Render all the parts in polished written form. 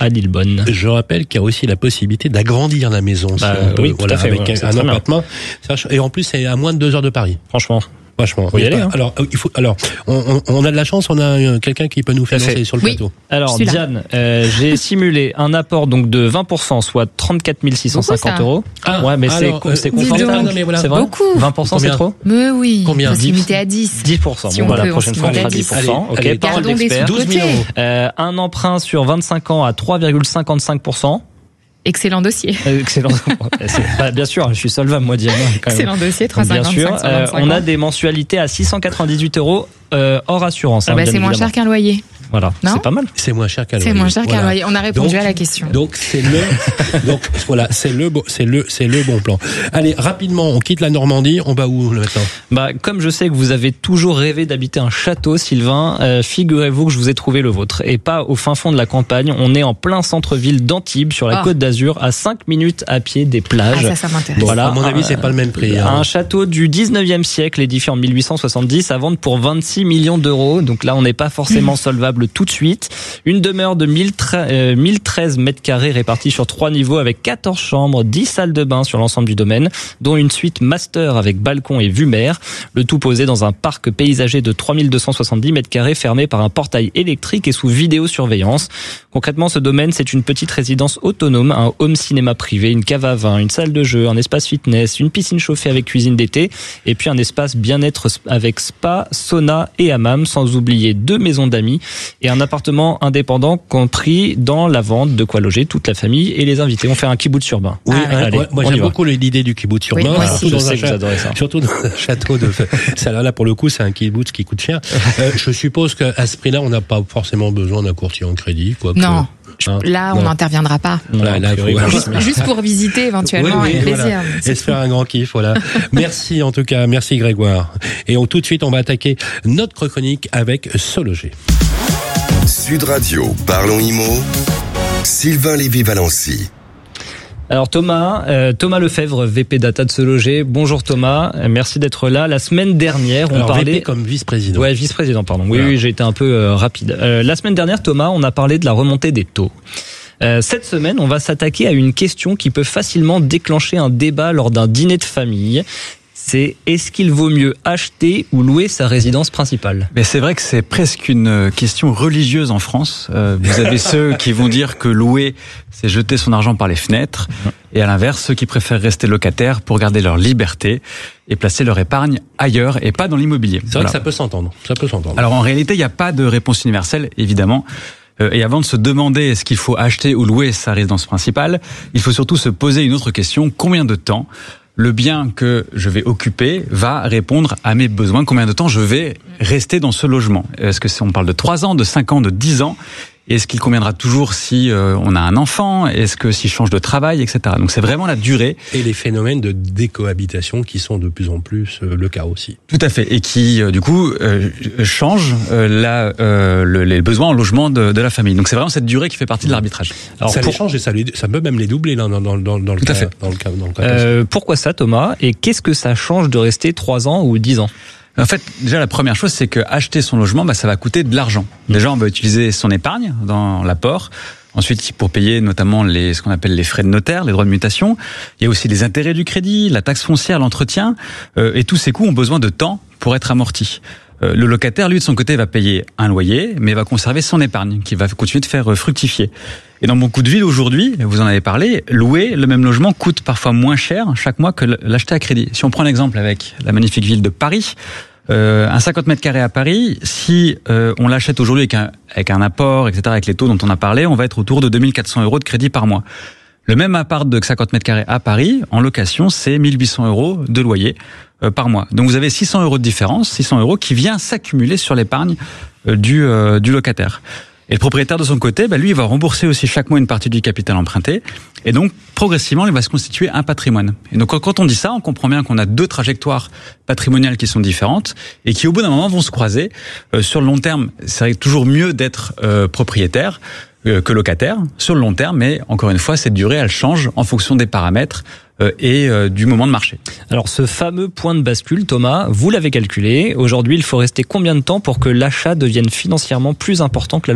à Lillebonne. Je rappelle qu'il y a aussi la possibilité d'agrandir la maison. Oui, tout à fait, avec un appartement. Et en plus, c'est à moins de 2 heures de Paris. Franchement. Vachement. Faut y aller, hein. Alors, on a de la chance, on a quelqu'un qui peut nous financer sur le plateau. Alors, Diane, j'ai simulé un apport donc de 20%, soit 34 650 euros. Ouais, mais c'est confortable. C'est vrai. Beaucoup. 20%, c'est trop? Mais oui. Combien? On va se limiter à 10. 10%. Si bon, on la peut, prochaine fois, on fera 10%. Allez, ok, parole d'expert. 12 000 euros. Un emprunt sur 25 ans à 3,55%. Excellent dossier. Excellent. Bien sûr, je suis solvable, moi, Diane. Excellent dossier, 3,55. Bien sûr, on a des mensualités à 698 euros hors assurance. C'est moins cher qu'un loyer. Voilà, c'est pas mal. C'est moins cher qu'un loyer. C'est moins cher qu'un loyer. On a répondu à la question. Donc c'est le bon plan. Allez, rapidement, on quitte la Normandie, on va où maintenant? Comme je sais que vous avez toujours rêvé d'habiter un château, Sylvain, figurez-vous que je vous ai trouvé le vôtre. Et pas au fin fond de la campagne, on est en plein centre-ville d'Antibes, sur la Côte d'Azur, à 5 minutes à pied des plages. Ça m'intéresse. Voilà, à mon avis, c'est pas le même prix. Un château du 19e siècle, édifié en 1870, à vendre pour 26 millions d'euros. Donc là, on n'est pas forcément solvable tout de suite. Une demeure de 1013 mètres carrés répartie sur 3 niveaux avec 14 chambres, 10 salles de bain sur l'ensemble du domaine, dont une suite master avec balcon et vue mer. Le tout posé dans un parc paysager de 3270 mètres carrés fermé par un portail électrique et sous vidéosurveillance. Concrètement, ce domaine, c'est une petite résidence autonome, un home cinéma privé, une cave à vin, une salle de jeu, un espace fitness, une piscine chauffée avec cuisine d'été et puis un espace bien-être avec spa, sauna et hammam, sans oublier 2 maisons d'amis et un appartement indépendant compris dans la vente, de quoi loger toute la famille et les invités. On fait un kibbutz urbain. Oui, moi j'aime beaucoup l'idée du kibbutz urbain. Oui, moi aussi. Je sais que vous adorez ça. Surtout dans un château de... Là, pour le coup, c'est un kibbutz qui coûte cher. Je suppose qu'à ce prix-là, on n'a pas forcément besoin d'un courtier en crédit. Non. Là, on n'interviendra pas. Juste pour visiter éventuellement avec plaisir. Voilà. Et se faire un grand kiff, voilà. Merci en tout cas, merci Grégoire. Et tout de suite, on va attaquer notre chronique avec Se Loger. Sud Radio, parlons IMO, Sylvain Lévy-Valency. Alors Thomas Lefebvre, VP Data de Se Loger. Bonjour Thomas, merci d'être là. La semaine dernière, on parlait... VP comme vice-président. Ouais, vice-président, pardon. Oui, j'ai été un peu rapide. La semaine dernière, Thomas, on a parlé de la remontée des taux. Cette semaine, on va s'attaquer à une question qui peut facilement déclencher un débat lors d'un dîner de famille. C'est est-ce qu'il vaut mieux acheter ou louer sa résidence principale? Mais c'est vrai que c'est presque une question religieuse en France. Vous avez ceux qui vont dire que louer, c'est jeter son argent par les fenêtres. Et à l'inverse, ceux qui préfèrent rester locataires pour garder leur liberté et placer leur épargne ailleurs et pas dans l'immobilier. C'est vrai que ça peut s'entendre. Alors en réalité, il n'y a pas de réponse universelle, évidemment. Et avant de se demander est-ce qu'il faut acheter ou louer sa résidence principale, il faut surtout se poser une autre question. Combien de temps le bien que je vais occuper va répondre à mes besoins? Combien de temps je vais rester dans ce logement? Est-ce que on parle de 3 ans, de 5 ans, de 10 ans? Est-ce qu'il conviendra toujours si on a un enfant? Est-ce que s'il change de travail, etc. Donc c'est vraiment la durée. Et les phénomènes de décohabitation qui sont de plus en plus le cas aussi. Tout à fait. Et qui, du coup, changent les besoins en logement de la famille. Donc c'est vraiment cette durée qui fait partie de l'arbitrage. Alors, ça les change et ça peut même les doubler là, dans le cas. Dans le cas pourquoi ça, Thomas? Et qu'est-ce que ça change de rester 3 ans ou 10 ans? En fait, déjà la première chose, c'est que acheter son logement, ça va coûter de l'argent. Déjà, on va utiliser son épargne dans l'apport. Ensuite, pour payer notamment ce qu'on appelle les frais de notaire, les droits de mutation. Il y a aussi les intérêts du crédit, la taxe foncière, l'entretien. Et tous ces coûts ont besoin de temps pour être amortis. Le locataire, lui, de son côté, va payer un loyer, mais va conserver son épargne, qui va continuer de faire fructifier. Et dans beaucoup de villes aujourd'hui, vous en avez parlé, louer le même logement coûte parfois moins cher chaque mois que l'acheter à crédit. Si on prend l'exemple avec la magnifique ville de Paris, un 50 mètres carrés à Paris, si on l'achète aujourd'hui avec un apport, etc., avec les taux dont on a parlé, on va être autour de 2400 € de crédit par mois. Le même appart de 50 mètres carrés à Paris, en location, c'est 1800 € de loyer par mois. Donc vous avez 600 € de différence, 600 € qui vient s'accumuler sur l'épargne du locataire. Et le propriétaire de son côté, lui, il va rembourser aussi chaque mois une partie du capital emprunté. Et donc, progressivement, il va se constituer un patrimoine. Et donc, quand on dit ça, on comprend bien qu'on a 2 trajectoires patrimoniales qui sont différentes et qui, au bout d'un moment, vont se croiser. Sur le long terme, c'est toujours mieux d'être propriétaire que locataire sur le long terme, mais encore une fois, cette durée, elle change en fonction des paramètres et du moment de marché. Alors ce fameux point de bascule, Thomas, vous l'avez calculé. Aujourd'hui, il faut rester combien de temps pour que l'achat devienne financièrement plus important que la location ?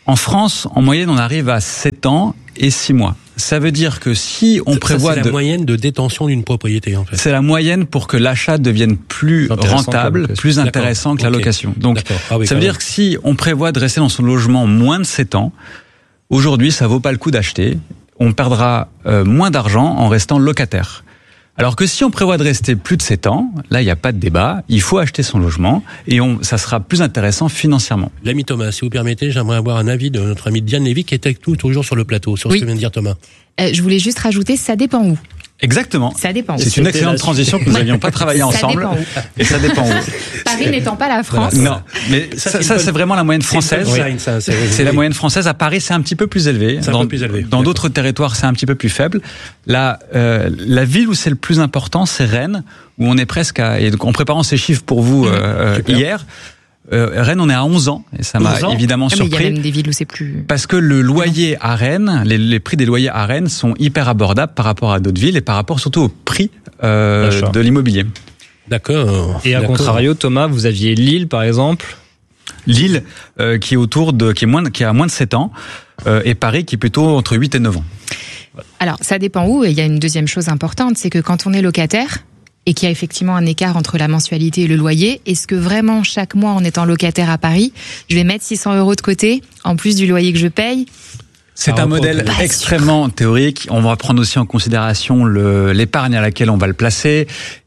En France, en moyenne, on arrive à 7 ans et 6 mois. Ça veut dire que si on prévoit... c'est la moyenne de détention d'une propriété, en fait. C'est la moyenne pour que l'achat devienne plus rentable, plus intéressant que la location. Donc, ça veut dire que si on prévoit de rester dans son logement moins de 7 ans, aujourd'hui, ça vaut pas le coup d'acheter. On perdra moins d'argent en restant locataire. Alors que si on prévoit de rester plus de 7 ans, là, il n'y a pas de débat, il faut acheter son logement et ça sera plus intéressant financièrement. L'ami Thomas, si vous permettez, j'aimerais avoir un avis de notre ami Diane Lévy qui était toujours sur le plateau, sur ce que vient de dire Thomas. Je voulais juste rajouter, ça dépend où. Exactement. Ça dépend. C'est une excellente transition que nous n'avions pas travaillé ensemble. Et ça dépend où. Paris n'étant pas la France. Non, mais ça c'est vraiment la moyenne française. C'est la moyenne française. À Paris, c'est un petit peu plus élevé. Dans d'autres territoires, c'est un petit peu plus faible. La ville où c'est le plus important, c'est Rennes, où on est presque et donc en préparant ces chiffres pour vous hier. Rennes, on est à 11 ans, et ça m'a évidemment surpris. Mais il y a même des villes où c'est plus... Parce que le loyer à Rennes, les prix des loyers à Rennes sont hyper abordables par rapport à d'autres villes et par rapport surtout au prix de l'immobilier. D'accord. Et à contrario, Thomas, vous aviez Lille, par exemple. Lille, qui est à moins de 7 ans, et Paris, qui est plutôt entre 8 et 9 ans. Alors, ça dépend où, et il y a une deuxième chose importante, c'est que quand on est locataire, et qu'il y a effectivement un écart entre la mensualité et le loyer, est-ce que vraiment chaque mois en étant locataire à Paris, je vais mettre 600 € de côté, en plus du loyer que je paye ? C'est un modèle extrêmement théorique. On va prendre aussi en considération l'épargne à laquelle on va le placer.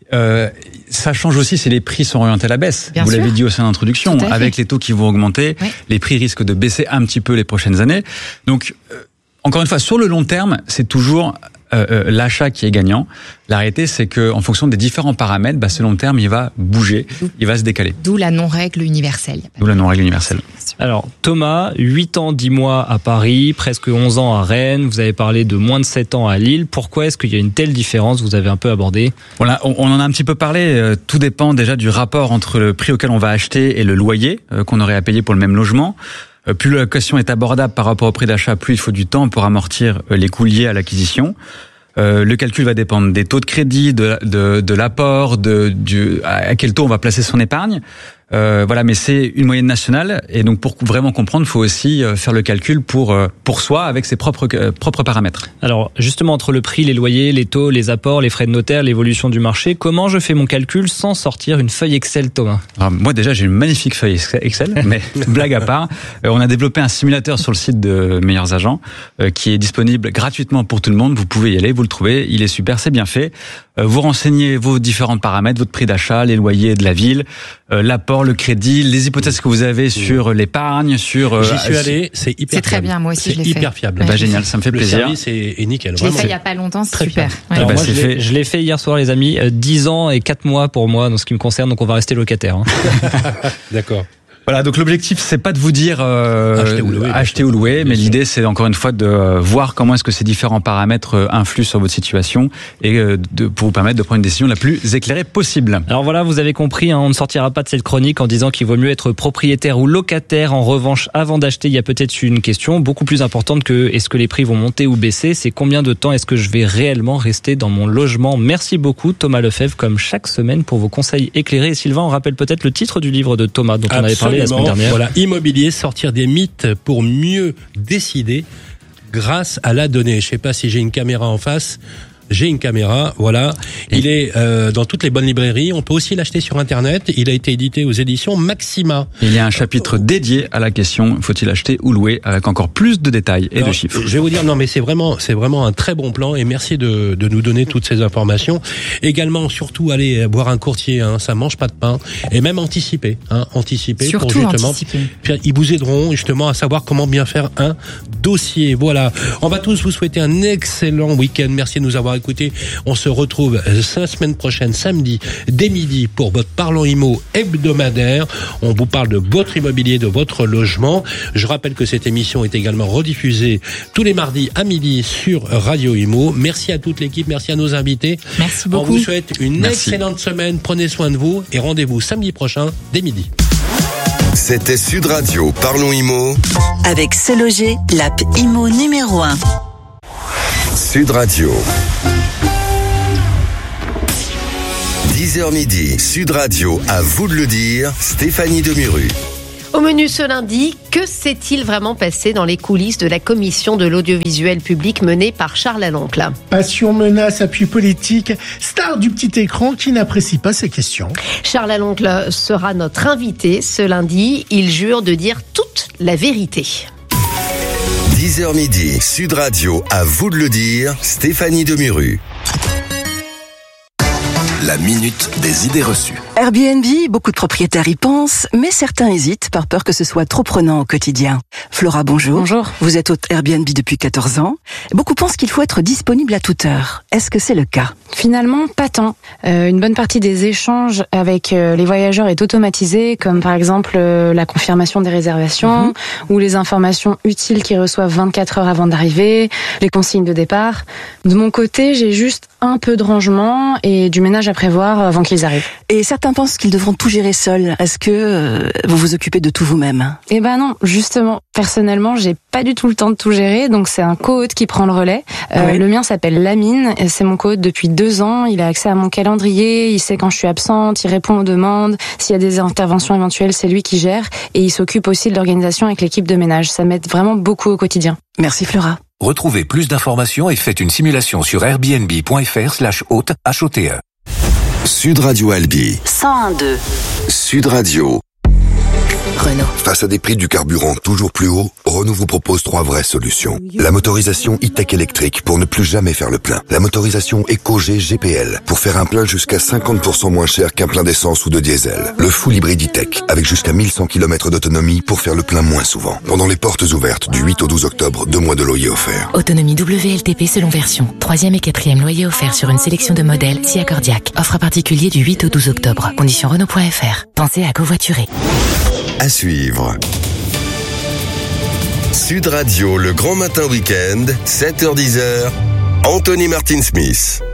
Ça change aussi si les prix sont orientés à la baisse. Vous l'avez dit aussi en introduction, avec les taux qui vont augmenter, les prix risquent de baisser un petit peu les prochaines années. Donc, encore une fois, sur le long terme, c'est toujours l'achat qui est gagnant. La réalité, c'est que en fonction des différents paramètres, ce long terme, il va bouger, il va se décaler. D'où la non-règle universelle. Alors, Thomas, 8 ans, 10 mois à Paris, presque 11 ans à Rennes. Vous avez parlé de moins de 7 ans à Lille. Pourquoi est-ce qu'il y a une telle différence ? Vous avez un peu abordé. Voilà, on en a un petit peu parlé. Tout dépend déjà du rapport entre le prix auquel on va acheter et le loyer qu'on aurait à payer pour le même logement. Plus la location est abordable par rapport au prix d'achat, plus il faut du temps pour amortir les coûts liés à l'acquisition. Le calcul va dépendre des taux de crédit, de l'apport, à quel taux on va placer son épargne. Voilà, mais c'est une moyenne nationale et donc pour vraiment comprendre, il faut aussi faire le calcul pour soi avec ses propres paramètres. Alors justement, entre le prix, les loyers, les taux, les apports, les frais de notaire, l'évolution du marché, comment je fais mon calcul sans sortir une feuille Excel, Thomas ? Alors, moi déjà, j'ai une magnifique feuille Excel, mais blague à part, on a développé un simulateur sur le site de Meilleurs Agents qui est disponible gratuitement pour tout le monde. Vous pouvez y aller, vous le trouvez, il est super, c'est bien fait. Vous renseignez vos différents paramètres, votre prix d'achat, les loyers de la ville, l'apport, le crédit, les hypothèses que vous avez sur l'épargne, sur... J'y suis allé, c'est hyper fiable. C'est très bien, moi aussi je l'ai fait. C'est hyper fiable. Génial, ça me fait plaisir. Le service est nickel. Je l'ai fait il n'y a pas longtemps, c'est super. Alors moi, je l'ai fait hier soir, les amis. 10 ans et 4 mois pour moi, dans ce qui me concerne, donc on va rester locataire. D'accord. Voilà, donc l'objectif, c'est pas de vous dire acheter ou louer, mais l'idée, c'est encore une fois de voir comment est-ce que ces différents paramètres influent sur votre situation et pour vous permettre de prendre une décision la plus éclairée possible. Alors voilà, vous avez compris, on ne sortira pas de cette chronique en disant qu'il vaut mieux être propriétaire ou locataire. En revanche, avant d'acheter, il y a peut-être une question beaucoup plus importante que est-ce que les prix vont monter ou baisser, c'est combien de temps est-ce que je vais réellement rester dans mon logement. Merci beaucoup Thomas Lefebvre, comme chaque semaine, pour vos conseils éclairés. Et Sylvain, on rappelle peut-être le titre du livre de Thomas dont on avait parlé la semaine dernière. Voilà, immobilier, sortir des mythes pour mieux décider grâce à la donnée. Je sais pas si j'ai une caméra en face. J'ai une caméra, voilà. Il est dans toutes les bonnes librairies. On peut aussi l'acheter sur Internet. Il a été édité aux éditions Maxima. Il y a un chapitre dédié à la question faut-il acheter ou louer, avec encore plus de détails et de chiffres. Je vais vous dire, non, mais c'est vraiment un très bon plan. Et merci de nous donner toutes ces informations. Également, surtout, aller boire un courtier. Ça mange pas de pain. Et même anticiper, surtout pour justement. Anticiper. Ils vous aideront justement à savoir comment bien faire un dossier. Voilà. On va tous vous souhaiter un excellent week-end. Merci de nous avoir écoutés. On se retrouve la semaine prochaine, samedi, dès midi, pour votre Parlons Immo hebdomadaire. On vous parle de votre immobilier, de votre logement. Je rappelle que cette émission est également rediffusée tous les mardis à midi sur Radio Immo. Merci à toute l'équipe, merci à nos invités. Merci beaucoup. On vous souhaite une excellente semaine. Prenez soin de vous et rendez-vous samedi prochain, dès midi. C'était Sud Radio, Parlons Immo. Avec Se Loger, l'app Immo numéro 1. Sud Radio. 10h midi, Sud Radio, à vous de le dire, Stéphanie Demuru. Au menu ce lundi, que s'est-il vraiment passé dans les coulisses de la commission de l'audiovisuel public menée par Charles Aloncle? Passion, menace, appui politique, star du petit écran qui n'apprécie pas ces questions. Charles Aloncle sera notre invité ce lundi. Il jure de dire toute la vérité. 10h midi, Sud Radio, à vous de le dire, Stéphanie Demuru. La minute des idées reçues. Airbnb, beaucoup de propriétaires y pensent, mais certains hésitent par peur que ce soit trop prenant au quotidien. Flora, bonjour. Bonjour. Vous êtes hôte Airbnb depuis 14 ans. Beaucoup pensent qu'il faut être disponible à toute heure. Est-ce que c'est le cas? Finalement, pas tant. Une bonne partie des échanges avec les voyageurs est automatisée, comme par exemple la confirmation des réservations ou les informations utiles qu'ils reçoivent 24 heures avant d'arriver, les consignes de départ. De mon côté, j'ai juste un peu de rangement et du ménage à prévoir avant qu'ils arrivent. Et certains pensent qu'ils devront tout gérer seuls. Est-ce que vous vous occupez de tout vous-même? Eh ben non, justement. Personnellement, j'ai pas du tout le temps de tout gérer, donc c'est un co-hôte qui prend le relais. Oui. Le mien s'appelle Lamine, c'est mon co-hôte depuis 2 ans. Il a accès à mon calendrier, il sait quand je suis absente, il répond aux demandes. S'il y a des interventions éventuelles, c'est lui qui gère. Et il s'occupe aussi de l'organisation avec l'équipe de ménage. Ça m'aide vraiment beaucoup au quotidien. Merci Flora. Retrouvez plus d'informations et faites une simulation sur airbnb.fr/hôte HOTE. Sud Radio Albi. 101.2. Sud Radio. Renault. Face à des prix du carburant toujours plus hauts, Renault vous propose 3 vraies solutions. La motorisation e-tech électrique pour ne plus jamais faire le plein. La motorisation EcoG GPL pour faire un plein jusqu'à 50% moins cher qu'un plein d'essence ou de diesel. Le full hybride e-tech avec jusqu'à 1100 km d'autonomie pour faire le plein moins souvent. Pendant les portes ouvertes du 8 au 12 octobre, 2 mois de loyer offert. Autonomie WLTP selon version. 3e et 4e loyer offert sur une sélection de modèles si accordiaque. Offre particulier du 8 au 12 octobre. Conditions Renault.fr. Pensez à covoiturer. À suivre. Sud Radio, le grand matin week-end, 7h-10h, Anthony Martin Smith.